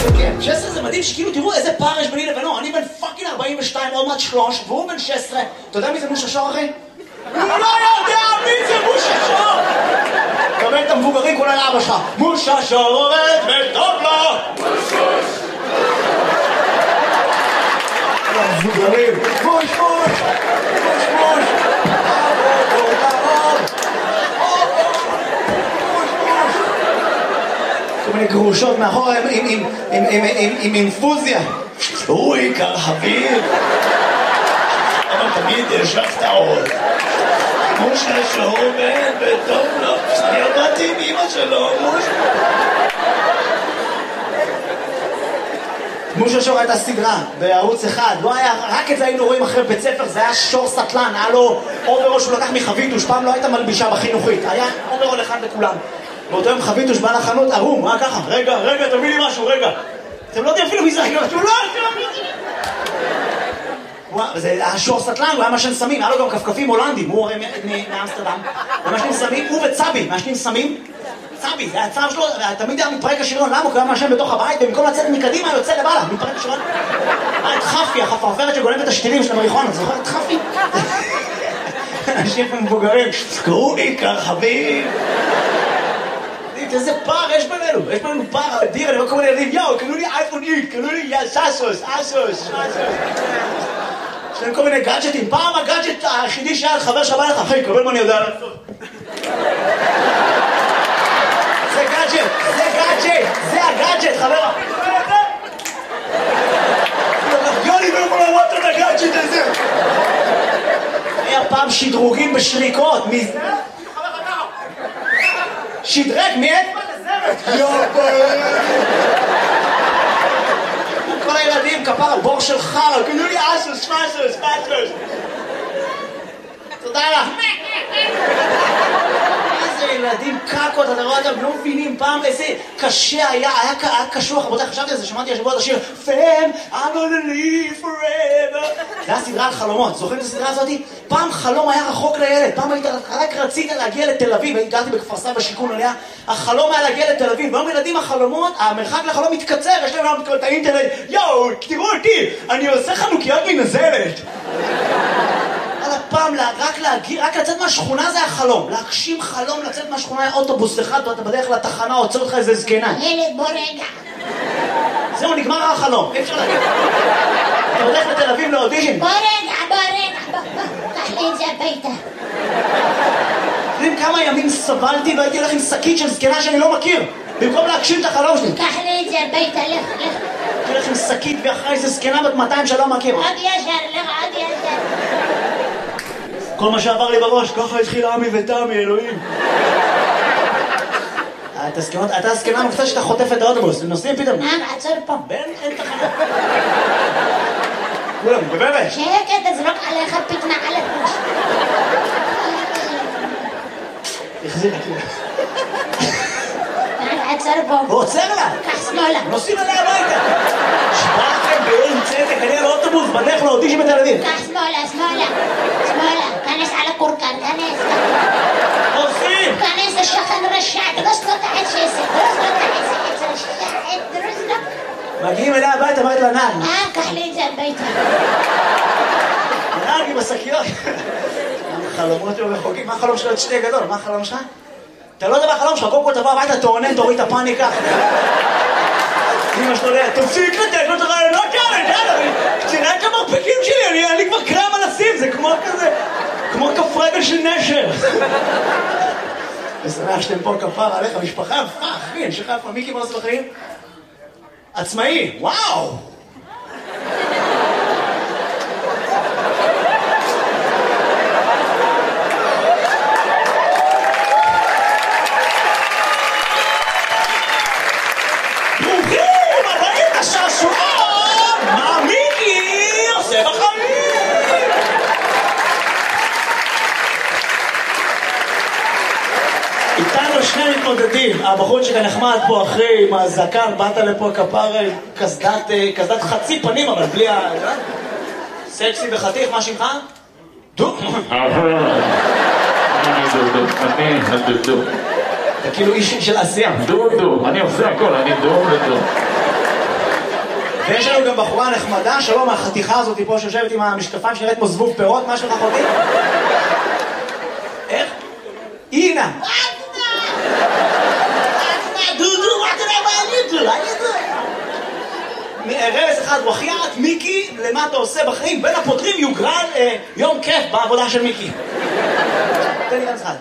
כן, 16 זה מדהים שכאילו תראו איזה פער יש ביני לבינו. אני בן פאקינג 42, עוד מעט 3, והוא בן 16. אתה יודע מי זה מושה שור, אחי? הוא לא יודע מי זה מושה שור! קבל את המבוגרים כולל אבא שלך. מושה שור עובד וטוב לו! המבוגרים, מוש מוש! מוש מוש! כל מיני גרושות מאחורה עם אינפוזיה. הוא עיקר חביב. אבל תמיד יש לך טעות. מושה שור בן וטוב לו. אני עבדתי עם אמא שלו, מושה שור הייתה סדרה בערוץ אחד, לא היה, רק את זה היינו רואים אחרי בית ספר, זה היה שור סטלן, היה לו אוברול שהוא לקח מחביתוש, פעם לא הייתה מלבישה בחינוכית, היה אוברול אחד לכולם. באותו יום חביתוש בא לחנות, ערום, היה ככה, רגע, תביא לי משהו, רגע. אתם לא יודעים אפילו מי זה, זה היה שור סטלן, הוא היה מעשן סמים, היה לו גם כפכפים הולנדים, הוא הרי מאמסטרדם, הוא מעשנים סמים, הוא וצבי, מעשנים סמים, צבי, זה הצער שלו, תמיד היה מתפרק השריון, למה? הוא היה מעשן בתוך הבית, ובמקום לצאת מקדימה, יוצא לבעלה, מתפרק השריון. היה את חפי, החפרפרת שגונבת את השתילים של המריחואנה, זוכר את חפי? אנשים מבוגרים, קראו עיקר חביב. איזה פער יש בינינו, יש בינינו פער אדיר, אני רואה כל מיני ילדים, יאו, קנו לי אייפון איקס, קנו לי סאסוס. יש להם כל מיני גאדג'טים, פעם הגאדג'ט היחידי שהיה חבר שבא לך, אחי, קבל מה אני יודע לעשות. זה הגאדג'ט, חבר. יוני ולא לראות את הגאדג'ט הזה. היה פעם שדרוגים בשריקות. שדרג, מי את? כל הילדים, כפר הבור של חרא, קנו לי אסוס. תודה לך. איזה ילדים קקות, אתה רואה אותם, לא מבינים פעם איזה קשה היה קשוח, רבותיי, חשבתי על זה, שמעתי השבוע את השיר Fam, I'm gonna live forever. זה היה סדרה על חלומות, זוכרים את הסדרה הזאת? פעם חלום היה רחוק לילד, פעם רק רצית להגיע לתל אביב, גרתי בכפר סבא בשיכון עליה, החלום היה להגיע לתל אביב, והיום ילדים החלומות, המרחק לחלום מתקצר, יש להם את האינטרנט, יואו, תראו אותי, אני עושה חנוכיות מנזלת. פעם רק לצאת מהשכונה זה החלום, להגשים חלום לצאת מהשכונה, אוטובוס אחד, אתה בדרך לתחנה, עוצר אותך איזה זקנה. ילד בוא רגע. זהו, נגמר החלום, אי אפשר להגיד. אתה בדרך לתל אביב לאודישן. בוא רגע, קח לי את זה הביתה. יודעים כמה ימים סבלתי והייתי הולך עם שקית של זקנה שאני לא מכיר, במקום להגשים את החלום שלי. קח לי את זה הביתה, לך. הייתי הולך עם שקית ואחרי איזה זקנה בת 200 שלא מכיר. עוד ישר, עוד ישר. כל מה שעבר לי בראש, ככה התחיל עמי ותמי, אלוהים. אתה הזקנה מקצה שאתה חוטף את האוטובוס, נוסעים פתאום. עצור פה. אין תחנה. כולם, בבבה. שקט, תזרוק עליך פתנה על הפוש. החזיר את זה. עצור פה. הוא עוצר לה. קח שמאלה. נוסעים עליה הביתה. שבאתם באין צדק, אני על האוטובוס, בדרך לאודישן בתל אביב. קח שמאלה. כנס על הקורקן, כנס. עושים! כנס לשכן רשע, דרוס לו את העץ שעסק, דרוס לו. מגיעים אליה הביתה, אמרת לה נעל. קח לי את זה הביתה. נעל עם השקיות. חלומות לא רחוקים, מה החלום שלו? את שתי גדול, מה החלום שלך? אתה לא יודע מה החלום שלך, קודם כל תבוא הביתה, תוריד את הפאניקה. אמא שלו יודע, תפסיק לתת לו את הרעיונות כאלה, תראה את המרפקים שלי, אני כבר קרם אנסים, זה כמו כזה, כמו כף רגל של נשר. ושמח שאתם פה כפר עליך, משפחה, אחי, אני שכח פעם, מי קיבל לעשות בחיים? עצמאי, וואו! הבחור שכאן נחמד פה אחרי עם הזקן, באת לפה כפר קסדת חצי פנים, אבל בלי ה... סקסי וחתיך, מה שמך? דו? אני דודו. אתה כאילו איש של עשייה. דודו, אני עושה הכל, אני דודו. ויש לנו גם בחורה נחמדה, שלום, החתיכה הזאת פה שיושבת עם המשקפיים שנראית כמו זבוב פירות, מה שלך אחותי? איך? אינה! דודו, מה אתה יודע מה אני דו? רמז אחד, וחיית, מיקי, למה אתה עושה בחיים? בין הפותרים יוגרל יום כיף בעבודה של מיקי. תן לי רמז אחד.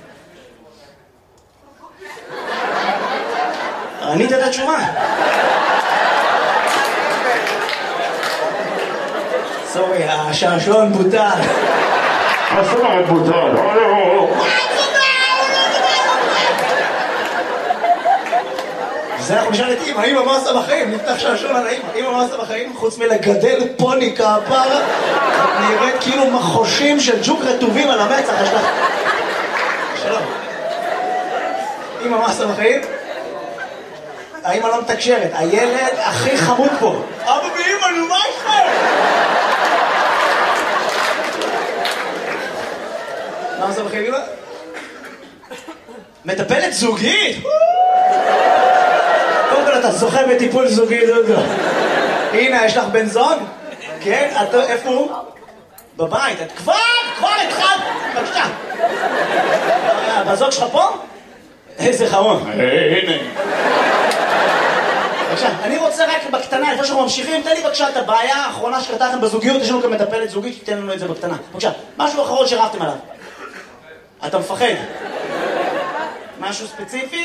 ענית את התשובה. סורי, השעשועון בוטל. השעשועון בוטל. זה אנחנו נשאל את אמא, אמא מה עושה בחיים? נפתח שעשועון על האמא. אמא מה עושה בחיים? חוץ מלגדל פוני כפרה, את נראית כאילו מחושים של ג'וק רטובים על המצח. יש לך... שלום. אמא מה עושה בחיים? האמא לא מתקשרת, הילד הכי חמוד פה. אבא ואמא, נו מה איתכם? מה עושה בחיים אמא? מטפלת זוגית? קודם כל אתה זוכה בטיפול זוגי, דודו. הנה, יש לך בן זוג? כן? איפה הוא? בבית. את כבר התחלת. בבקשה. בזוג שלך פה? איזה חמוד. הנה. בבקשה, אני רוצה רק בקטנה, לפני שאנחנו ממשיכים, תן לי בבקשה את הבעיה האחרונה שקרתה לכם בזוגיות, יש לנו גם מטפלת זוגית, שתיתן לנו את זה בקטנה. בבקשה, משהו אחרון שרבתם עליו. אתה מפחד? משהו ספציפי?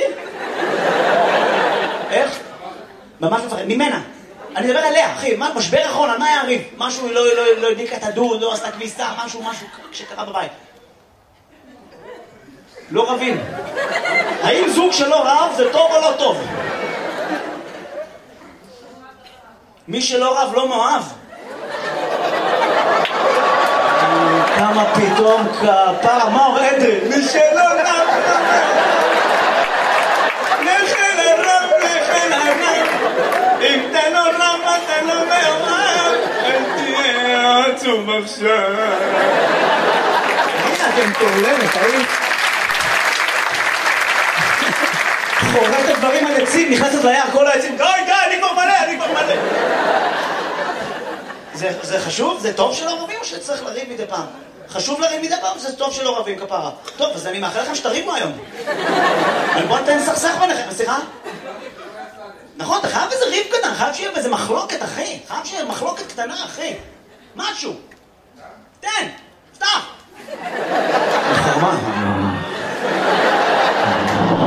איך? ממש מפחד, ממנה. אני מדבר עליה, אחי, משבר אחרון, על מה היה הריב? משהו לא הדליקה את הדוד, לא עשתה כביסה, משהו שקרה בבית. לא רבים. האם זוג שלא רב זה טוב או לא טוב? מי שלא רב לא מאוהב. כמה פתאום כפרה, מה אומר אדרי? מי שלא רב לכן הרב, לכן הרב. אם אתה לא רב, אתה לא מאוהב. אל תהיה עצוב עכשיו. הנה אתם תורלמת, האם? חורט את דברים על עצים, נכנסת ליער, כל העצים, די, אני כבר מלא. זה חשוב? זה טוב שלא רבים או שצריך לריב מדי פעם? חשוב לריב מדי פעם? זה טוב שלא רבים כפרה. טוב, אז אני מאחל לכם שתריבו היום. בוא ניתן סכסך ביניכם, סליחה? נכון, אתה חייב איזה ריב קטן, חייב שיהיה איזה מחלוקת, אחי. חייב שיהיה מחלוקת קטנה, אחי. משהו. תן, פתח. חרמה.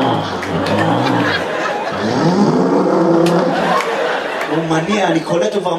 הוא מניע, אני קולט כבר